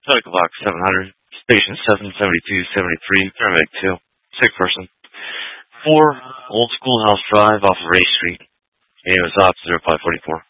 Medical Box 700, Station 77273, Paramedic 2, sick person. 4 Old Schoolhouse Drive off of Ray Street. Name is Op 0544.